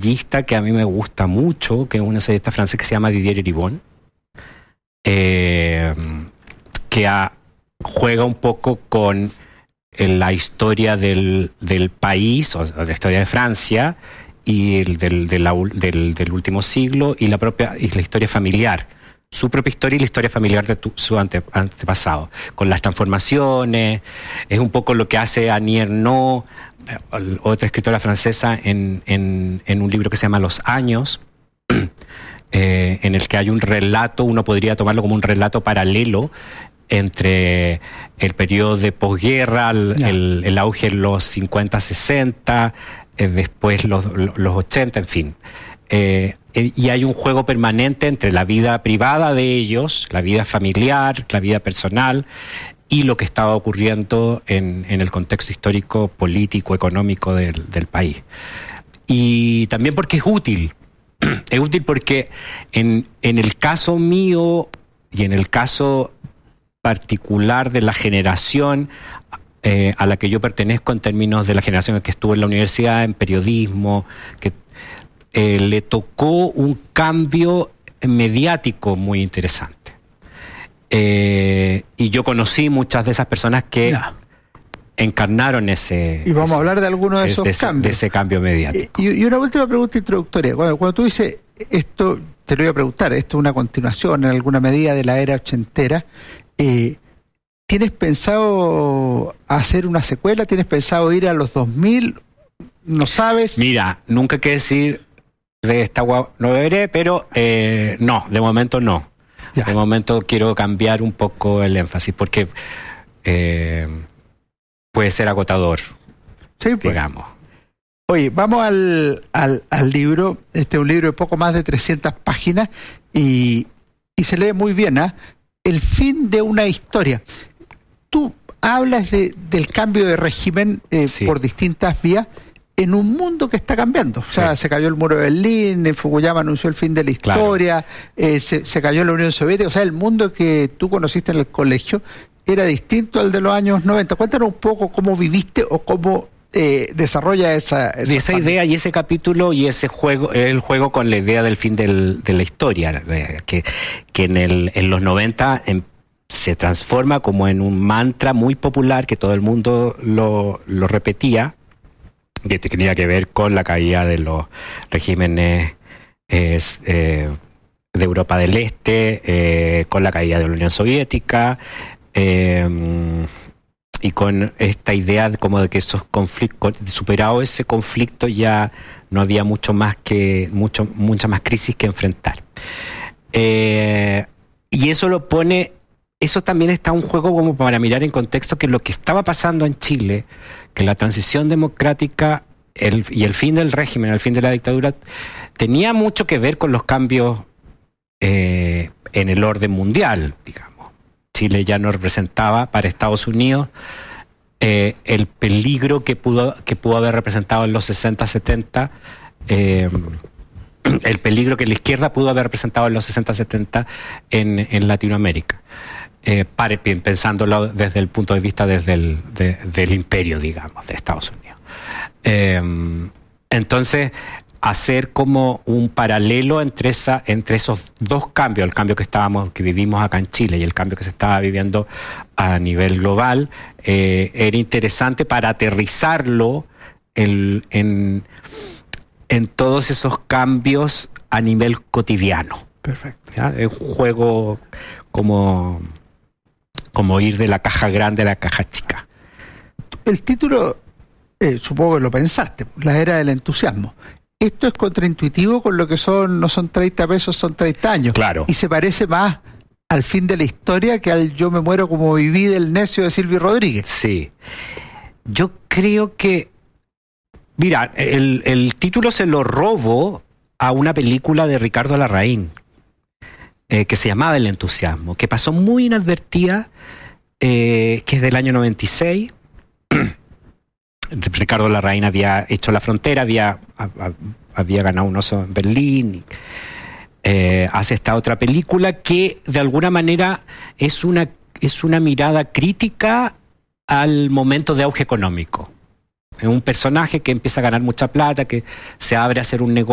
ensayista que a mí me gusta mucho, que es un ensayista francés que se llama Didier Eribon, que juega un poco con la historia del país, o la historia de Francia, y del último siglo, y la historia familiar, su propia historia y la historia familiar de su antepasado, con las transformaciones. Es un poco lo que hace Annie Ernaux, otra escritora francesa, en un libro que se llama Los Años, en el que hay un relato, uno podría tomarlo como un relato paralelo entre el periodo de posguerra, el auge en los 50, 60, después los 80, en fin. Y hay un juego permanente entre la vida privada de ellos, la vida familiar, la vida personal, y lo que estaba ocurriendo en el contexto histórico, político, económico del país. Y también porque es útil. Es útil porque en el caso mío y en el caso particular de la generación a la que yo pertenezco, en términos de la generación que estuvo en la universidad, en periodismo, que le tocó un cambio mediático muy interesante. Y yo conocí muchas de esas personas que encarnaron ese... Y vamos a hablar de algunos de esos cambios. De ese cambio mediático. Y una última pregunta introductoria. Cuando tú dices esto, te lo voy a preguntar, esto es una continuación en alguna medida de la era ochentera, ¿tienes pensado hacer una secuela? ¿Tienes pensado ir a los 2000? ¿No sabes? Mira, nunca hay que decir de esta agua no beberé, pero no, de momento no. Ya. De momento quiero cambiar un poco el énfasis, porque puede ser agotador, sí, pues, digamos. Oye, vamos al libro. Este es un libro de poco más de 300 páginas y se lee muy bien, ¿eh? El fin de una historia. Tú hablas del cambio de régimen sí, por distintas vías en un mundo que está cambiando. O sea, sí, se cayó el muro de Berlín, Fukuyama anunció el fin de la historia, claro, se cayó la Unión Soviética. O sea, el mundo que tú conociste en el colegio era distinto al de los años 90. Cuéntanos un poco cómo viviste o cómo desarrolla esa idea y ese capítulo y ese juego, el juego con la idea del fin de la historia, que en los 90 se transforma como en un mantra muy popular que todo el mundo lo repetía, que tenía que ver con la caída de los regímenes de Europa del Este, con la caída de la Unión Soviética, y con esta idea de que esos conflictos, superado ese conflicto, ya no había mucha más crisis que enfrentar. Y eso lo pone, eso también está un juego como para mirar en contexto que lo que estaba pasando en Chile, que la transición democrática y el fin del régimen, el fin de la dictadura, tenía mucho que ver con los cambios en el orden mundial, digamos. Chile ya no representaba para Estados Unidos el peligro que pudo haber representado en los 60, 70, el peligro que la izquierda pudo haber representado en los 60, 70 en Latinoamérica, pensándolo desde el punto de vista del imperio, digamos, de Estados Unidos. Entonces, hacer como un paralelo entre esos dos cambios, el cambio que vivimos acá en Chile y el cambio que se estaba viviendo a nivel global, era interesante para aterrizarlo en todos esos cambios a nivel cotidiano. Perfecto. ¿Ya? Es un juego como ir de la caja grande a la caja chica. El título, supongo que lo pensaste, la era del entusiasmo. Esto es contraintuitivo con lo que no son 30 pesos, son 30 años. Claro. Y se parece más al fin de la historia que al Yo me muero como viví del necio de Silvio Rodríguez. Sí. Yo creo que... Mira, el título se lo robo a una película de Ricardo Larraín, que se llamaba El entusiasmo, que pasó muy inadvertida, que es del año 96. Ricardo Larraín había hecho La Frontera, había ganado un Oso en Berlín. Hace esta otra película que de alguna manera es una mirada crítica al momento de auge económico. Es un personaje que empieza a ganar mucha plata, que se abre a hacer un negocio